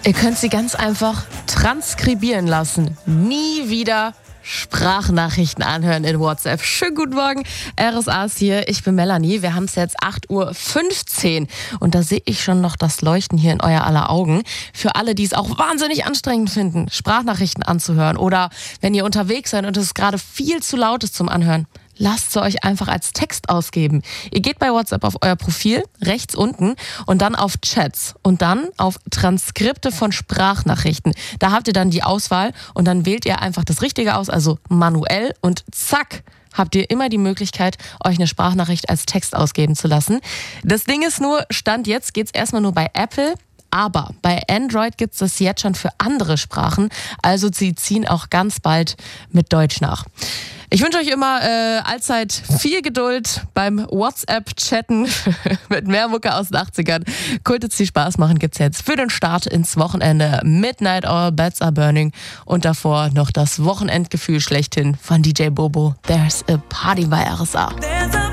Ihr könnt sie ganz einfach transkribieren lassen. Nie wieder Sprachnachrichten anhören in WhatsApp. Schönen guten Morgen, RSA ist hier. Ich bin Melanie. Wir haben es jetzt 8:15 Uhr und da sehe ich schon noch das Leuchten hier in euer aller Augen. Für alle, die es auch wahnsinnig anstrengend finden, Sprachnachrichten anzuhören oder wenn ihr unterwegs seid und es gerade viel zu laut ist zum Anhören, lasst sie euch einfach als Text ausgeben. Ihr geht bei WhatsApp auf euer Profil, rechts unten und dann auf Chats und dann auf Transkripte von Sprachnachrichten. Da habt ihr dann die Auswahl und dann wählt ihr einfach das Richtige aus, also manuell und zack, habt ihr immer die Möglichkeit, euch eine Sprachnachricht als Text ausgeben zu lassen. Das Ding ist nur, Stand jetzt geht's erstmal nur bei Apple. Aber bei Android gibt es das jetzt schon für andere Sprachen. Also sie ziehen auch ganz bald mit Deutsch nach. Ich wünsche euch immer allzeit viel Geduld beim WhatsApp-Chatten mit mehr Mucke aus den 80ern. Kultits, die Spaß machen, gibt's jetzt für den Start ins Wochenende. Midnight All Beds Are Burning und davor noch das Wochenendgefühl schlechthin von DJ Bobo. There's a Party bei RSA.